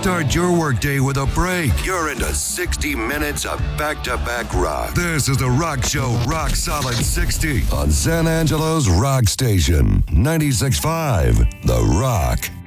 Start your workday with a break. You're into 60 minutes of back-to-back rock. This is The Rock Show, Rock Solid 60 on San Angelo's Rock Station, 96.5 The Rock.